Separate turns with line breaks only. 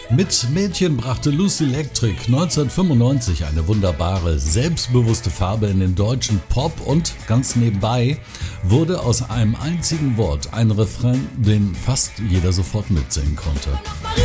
Mit Mädchen brachte Lucy Electric 1995 eine wunderbare, selbstbewusste Farbe in den deutschen Pop und ganz nebenbei wurde aus einem einzigen Wort ein Refrain, den fast jeder sofort mitsingen konnte.